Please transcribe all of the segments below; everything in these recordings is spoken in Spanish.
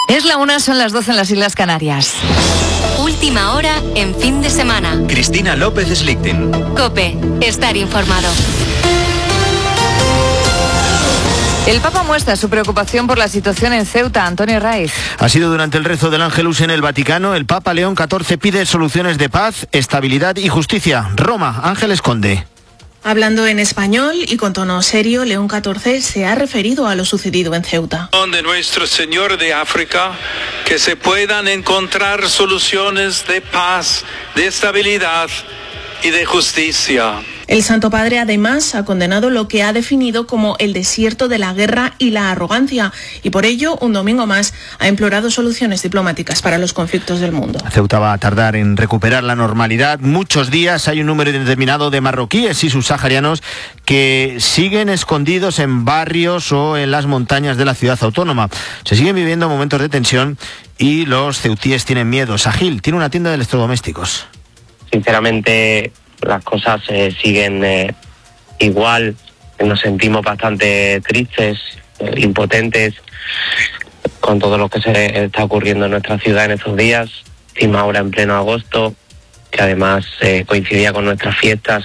Es la 1, son las 12 en las Islas Canarias. Última hora en fin de semana. Cristina López Slichting. COPE, estar informado. El Papa muestra su preocupación por la situación en Ceuta. Antonio Raiz. Ha sido durante el rezo del Ángelus en el Vaticano. El Papa León XIV pide soluciones de paz, estabilidad y justicia. Roma, Ángeles Conde. Hablando en español y con tono serio, León XIV se ha referido a lo sucedido en Ceuta. De Nuestro Señor de África, que se puedan encontrar soluciones de paz, de estabilidad y de justicia. El Santo Padre además ha condenado lo que ha definido como el desierto de la guerra y la arrogancia y por ello, un domingo más, ha implorado soluciones diplomáticas para los conflictos del mundo. Ceuta va a tardar en recuperar la normalidad muchos días. Hay un número indeterminado de marroquíes y subsaharianos que siguen escondidos en barrios o en las montañas de la ciudad autónoma. Se siguen viviendo momentos de tensión y los ceutíes tienen miedo. Sahil tiene una tienda de electrodomésticos. Sinceramente, las cosas siguen igual, nos sentimos bastante tristes, impotentes con todo lo que se está ocurriendo en nuestra ciudad en estos días, encima ahora en pleno agosto, que además coincidía con nuestras fiestas.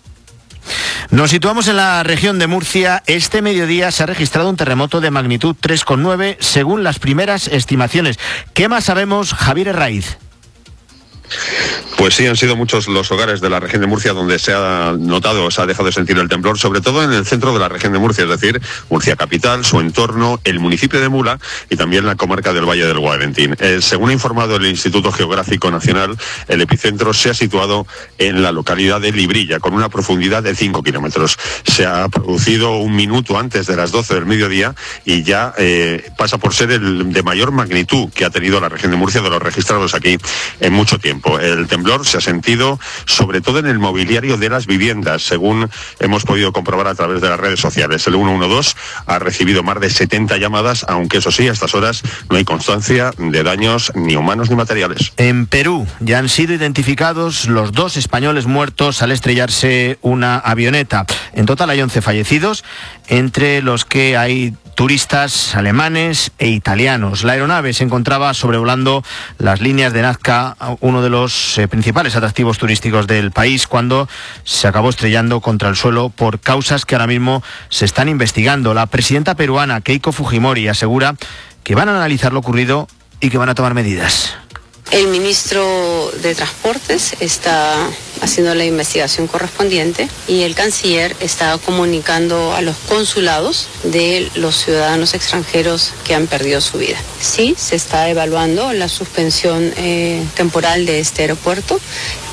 Nos situamos en la región de Murcia. Este mediodía se ha registrado un terremoto de magnitud 3,9 según las primeras estimaciones. ¿Qué más sabemos, Javier Herraiz? Pues sí, han sido muchos los hogares de la región de Murcia donde se ha notado, se ha dejado de sentir el temblor, sobre todo en el centro de la región de Murcia, es decir, Murcia capital, su entorno, el municipio de Mula y también la comarca del Valle del Guadentín. Según ha informado el Instituto Geográfico Nacional, el epicentro se ha situado en la localidad de Librilla, con una profundidad de 5 kilómetros. Se ha producido un minuto antes de las 12 del mediodía y ya pasa por ser el de mayor magnitud que ha tenido la región de Murcia de los registrados aquí en mucho tiempo. El temblor se ha sentido sobre todo en el mobiliario de las viviendas, según hemos podido comprobar a través de las redes sociales. El 112 ha recibido más de 70 llamadas, aunque eso sí, a estas horas no hay constancia de daños ni humanos ni materiales. En Perú ya han sido identificados los 2 españoles muertos al estrellarse una avioneta. En total hay 11 fallecidos, entre los que hay turistas alemanes e italianos. La aeronave se encontraba sobrevolando las líneas de Nazca, uno de los principales atractivos turísticos del país, cuando se acabó estrellando contra el suelo por causas que ahora mismo se están investigando. La presidenta peruana, Keiko Fujimori, asegura que van a analizar lo ocurrido y que van a tomar medidas. El ministro de Transportes está haciendo la investigación correspondiente y el canciller está comunicando a los consulados de los ciudadanos extranjeros que han perdido su vida. Sí, se está evaluando la suspensión temporal de este aeropuerto,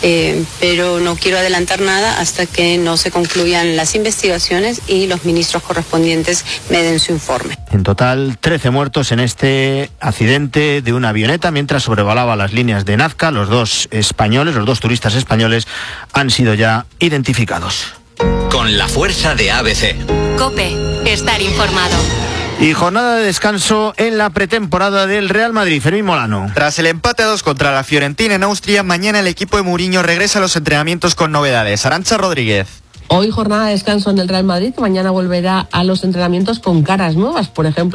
pero no quiero adelantar nada hasta que no se concluyan las investigaciones y los ministros correspondientes me den su informe. En total, 13 muertos en este accidente de una avioneta mientras sobrevolaba las líneas de Nazca. Los 2 turistas españoles han sido ya identificados. Con la fuerza de ABC. COPE, estar informado. Y jornada de descanso en la pretemporada del Real Madrid. Fermín Molano. Tras el empate a 2 contra la Fiorentina en Austria, mañana el equipo de Mourinho regresa a los entrenamientos con novedades. Arantxa Rodríguez. Hoy jornada de descanso en el Real Madrid, que mañana volverá a los entrenamientos con caras nuevas, por ejemplo